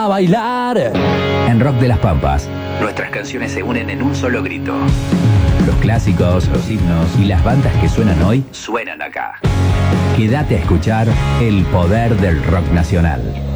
A bailar. En Rock de las Pampas, nuestras canciones se unen en un solo grito. los clásicos, los himnos y las bandas que suenan hoy Suenan acá. Quédate a escuchar el poder del rock nacional.